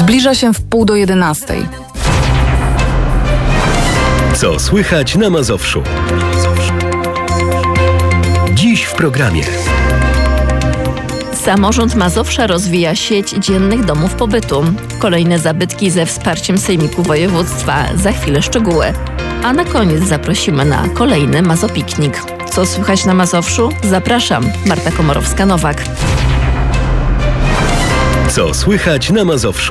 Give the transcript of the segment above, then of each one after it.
Zbliża się 10:30. Co słychać na Mazowszu? Dziś w programie. Samorząd Mazowsza rozwija sieć dziennych domów pobytu. Kolejne zabytki ze wsparciem Sejmiku Województwa. Za chwilę szczegóły. A na koniec zaprosimy na kolejny Mazopiknik. Co słychać na Mazowszu? Zapraszam, Marta Komorowska-Nowak. Co słychać na Mazowszu?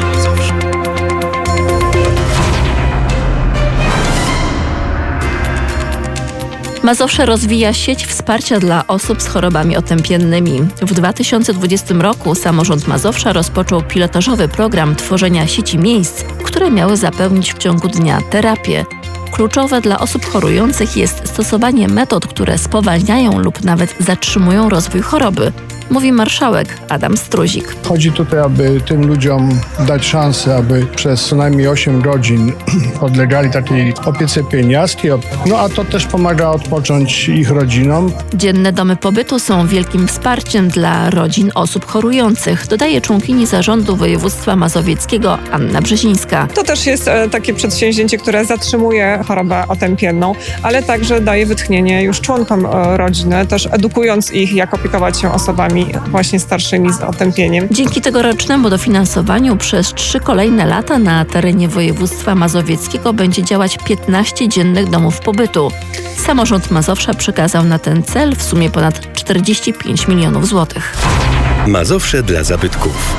Mazowsze rozwija sieć wsparcia dla osób z chorobami otępiennymi. W 2020 roku samorząd Mazowsza rozpoczął pilotażowy program tworzenia sieci miejsc, które miały zapewnić w ciągu dnia terapię. Kluczowe dla osób chorujących jest stosowanie metod, które spowalniają lub nawet zatrzymują rozwój choroby, mówi marszałek Adam Struzik. Chodzi tutaj, aby tym ludziom dać szansę, aby przez co najmniej 8 godzin podlegali takiej opiece pielęgniarskiej, a to też pomaga odpocząć ich rodzinom. Dzienne domy pobytu są wielkim wsparciem dla rodzin osób chorujących, dodaje członkini zarządu województwa mazowieckiego Anna Brzezińska. To też jest takie przedsięwzięcie, które zatrzymuje chorobę otępienną, ale także daje wytchnienie już członkom rodziny, też edukując ich, jak opiekować się osobami właśnie starszymi z otępieniem. Dzięki tegorocznemu dofinansowaniu przez 3 kolejne lata na terenie województwa mazowieckiego będzie działać 15 dziennych domów pobytu. Samorząd Mazowsza przekazał na ten cel w sumie ponad 45 milionów złotych. Mazowsze dla zabytków.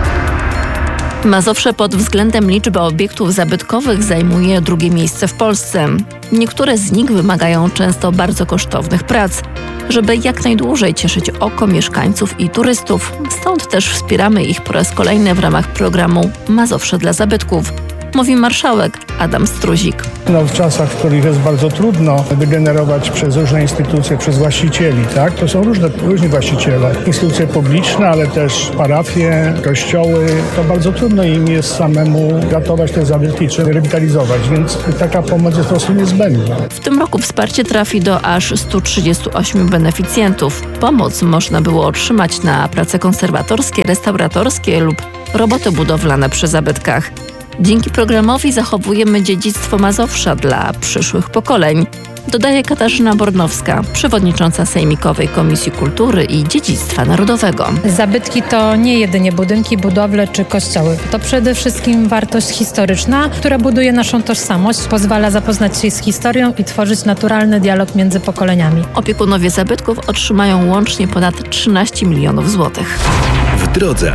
Mazowsze pod względem liczby obiektów zabytkowych zajmuje drugie miejsce w Polsce. Niektóre z nich wymagają często bardzo kosztownych prac, żeby jak najdłużej cieszyć oko mieszkańców i turystów. Stąd też wspieramy ich po raz kolejny w ramach programu Mazowsze dla zabytków, mówi marszałek Adam Struzik. W czasach, w których jest bardzo trudno wygenerować przez różne instytucje, przez właścicieli, tak? To są różni właściciele. Instytucje publiczne, ale też parafie, kościoły. To bardzo trudno im jest samemu ratować te zabytki czy rewitalizować, więc taka pomoc jest po prostu niezbędna. W tym roku wsparcie trafi do aż 138 beneficjentów. Pomoc można było otrzymać na prace konserwatorskie, restauratorskie lub roboty budowlane przy zabytkach. Dzięki programowi zachowujemy dziedzictwo Mazowsza dla przyszłych pokoleń, dodaje Katarzyna Bornowska, przewodnicząca Sejmikowej Komisji Kultury i Dziedzictwa Narodowego. Zabytki to nie jedynie budynki, budowle czy kościoły. To przede wszystkim wartość historyczna, która buduje naszą tożsamość, pozwala zapoznać się z historią i tworzyć naturalny dialog między pokoleniami. Opiekunowie zabytków otrzymają łącznie ponad 13 milionów złotych. W drodze.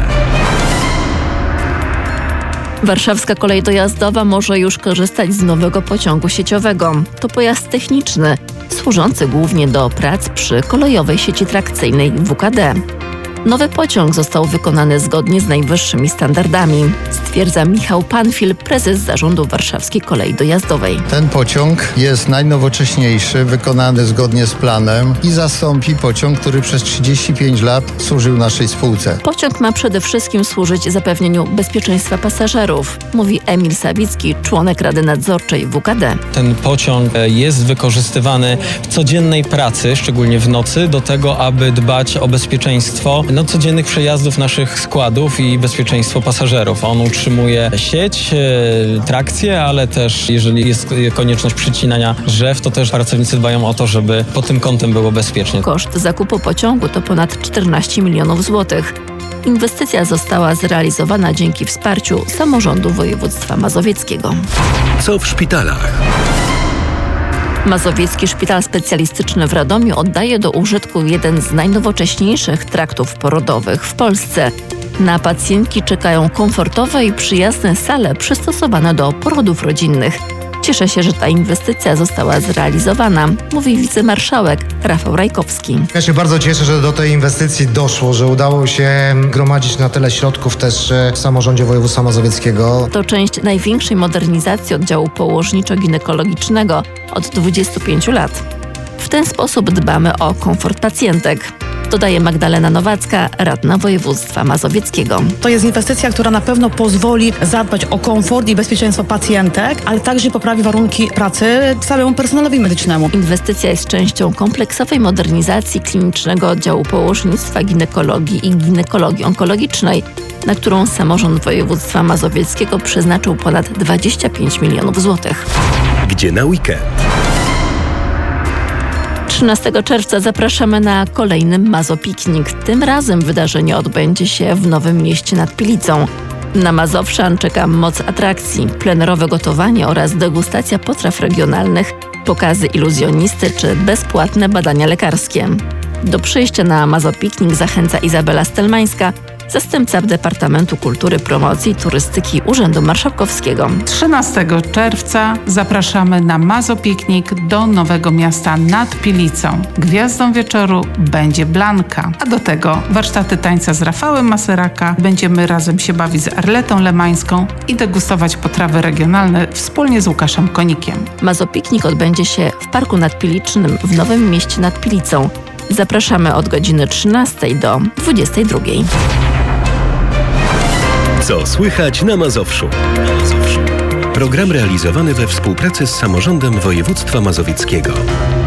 Warszawska kolej dojazdowa może już korzystać z nowego pociągu sieciowego. To pojazd techniczny, służący głównie do prac przy kolejowej sieci trakcyjnej WKD. Nowy pociąg został wykonany zgodnie z najwyższymi standardami, stwierdza Michał Panfil, prezes zarządu Warszawskiej Kolei Dojazdowej. Ten pociąg jest najnowocześniejszy, wykonany zgodnie z planem i zastąpi pociąg, który przez 35 lat służył naszej spółce. Pociąg ma przede wszystkim służyć zapewnieniu bezpieczeństwa pasażerów, mówi Emil Sawicki, członek Rady Nadzorczej WKD. Ten pociąg jest wykorzystywany w codziennej pracy, szczególnie w nocy, do tego, aby dbać o bezpieczeństwo codziennych przejazdów naszych składów i bezpieczeństwo pasażerów. On utrzymuje sieć, trakcję, ale też jeżeli jest konieczność przycinania drzew, to też pracownicy dbają o to, żeby pod tym kątem było bezpiecznie. Koszt zakupu pociągu to ponad 14 milionów złotych. Inwestycja została zrealizowana dzięki wsparciu samorządu województwa mazowieckiego. Co w szpitalach? Mazowiecki Szpital Specjalistyczny w Radomiu oddaje do użytku jeden z najnowocześniejszych traktów porodowych w Polsce. Na pacjentki czekają komfortowe i przyjazne sale przystosowane do porodów rodzinnych. Cieszę się, że ta inwestycja została zrealizowana, mówi wicemarszałek Rafał Rajkowski. Ja się bardzo cieszę, że do tej inwestycji doszło, że udało się gromadzić na tyle środków też w samorządzie województwa mazowieckiego. To część największej modernizacji oddziału położniczo-ginekologicznego od 25 lat. W ten sposób dbamy o komfort pacjentek. dodaje Magdalena Nowacka, radna województwa mazowieckiego. To jest inwestycja, która na pewno pozwoli zadbać o komfort i bezpieczeństwo pacjentek, ale także poprawi warunki pracy całemu personelowi medycznemu. Inwestycja jest częścią kompleksowej modernizacji klinicznego oddziału położnictwa, ginekologii i ginekologii onkologicznej, na którą samorząd województwa mazowieckiego przeznaczył ponad 25 milionów złotych. Gdzie na weekend? 13 czerwca zapraszamy na kolejny Mazopiknik. Tym razem wydarzenie odbędzie się w Nowym Mieście nad Pilicą. Na Mazowszan czeka moc atrakcji, plenerowe gotowanie oraz degustacja potraw regionalnych, pokazy iluzjonisty czy bezpłatne badania lekarskie. Do przyjścia na Mazopiknik zachęca Izabela Stelmańska, zastępca Departamentu Kultury, Promocji i Turystyki Urzędu Marszałkowskiego. 13 czerwca zapraszamy na Mazopiknik do Nowego Miasta nad Pilicą. Gwiazdą wieczoru będzie Blanka, a do tego warsztaty tańca z Rafałem Maseraka. Będziemy razem się bawić z Arletą Lemańską i degustować potrawy regionalne wspólnie z Łukaszem Konikiem. Mazopiknik odbędzie się w Parku Nadpilicznym w Nowym Mieście nad Pilicą. Zapraszamy od godziny 13 do 22. Co słychać na Mazowszu? Program realizowany we współpracy z samorządem województwa mazowieckiego.